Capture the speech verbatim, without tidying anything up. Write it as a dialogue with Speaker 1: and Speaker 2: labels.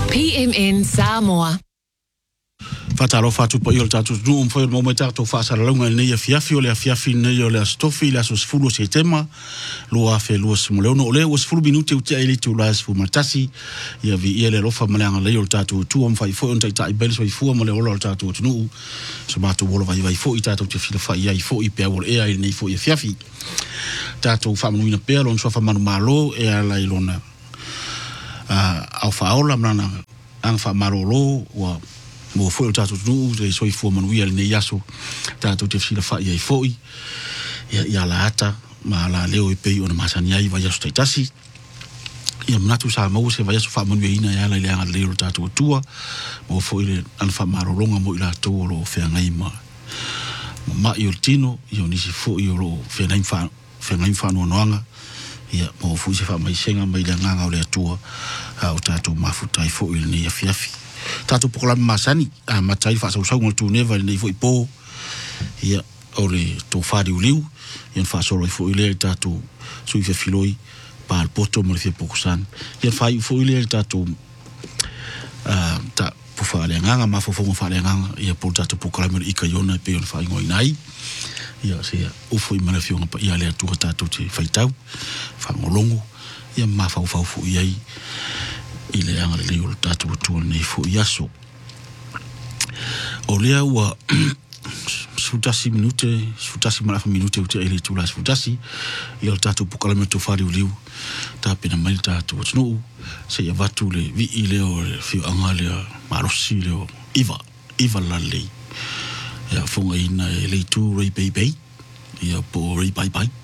Speaker 1: P M N Samoa.
Speaker 2: Fatalo fatu po yol tatu dum foi mo metato fa sala longa ne ya fiafi o le fiafi ne yo le stofi la sos fulu se tema lo a fe lo smo le no le os fulu minuti u te ele tu las fu matasi ya vi ele lo fa malanga le yol tatu tu on fai foi on tai tai bel so i fu mo le lo tatu tu no so ma tu wolo vai vai foi tatu te fila fa ia i foi pe wol e ai ne foi fiafi tatu fa mo ina pe lo so fa manu malo e ala ilona a au fa ola mana ang fa marolo wa mo foi o tatu nu de so i fu manuia ne yaso tatu te fila fa ia i foi ia ia la ata ma la leo i pe ona masani ai vai aso taitasi ia mnatu sa mo se vai aso fa manuia ina ia la ile anga leo tatu tua mo foi le an fa marolonga mo ila to lo fe ngai ma ma i tino io ni si foi lo fe ngai fa fe ngai fa no noanga ia mo fu se fa mai senga mai le nganga o le tua au tatu mafuta i foi ni ia fiafi tatu pokola masani a matai fa so so tu neva nei foi po ia ole to fari uliu ia fa so foi le tatu so i filoi pa al poto mo le pokusan ia fa foi le tatu a ta po fa le nganga ma fo fo fa le nganga ia po tatu pokola mo i ka yona pe on fa ngoi nai ia se o foi mana fiona pa ia le tu tatu te faitau fa ngolongo ia ma fa fa fu ia ile anga le o tatu tu nei fo yaso o lea wa sutasi minute sutasi mala minute o te ile tu la sutasi ia tatu pokala me to fari o liu ta pena mai tatu no se ia vatu le vi ile o fi anga le marosi le o iva iva la le ia fonga ina le tu rei baby ia po rei bye bye